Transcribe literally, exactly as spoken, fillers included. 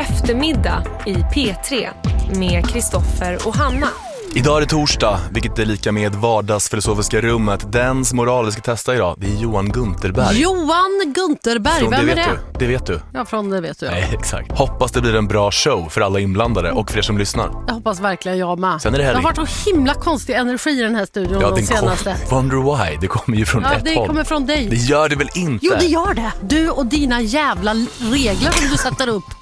Eftermiddag i P tre med Kristoffer och Hanna. Idag är det torsdag, vilket är lika med vardagsfilosofiska rummet. Dens moral vi ska testa idag, det är Johan Gunterberg. Johan Gunterberg, från vem det är vet det? Du. Det vet du. Ja, från det vet du. Ja. Nej, exakt. Hoppas det blir en bra show för alla inblandade och för er som lyssnar. Jag hoppas verkligen jag med. Sen är det det har helg. varit så himla konstig energi i den här studion Ja, de den senaste. kom, wonder why, det kommer ju från Ja, ett det håll. kommer från dig. Det gör det väl inte? Jo, det gör det. Du och dina jävla regler som du sätter upp.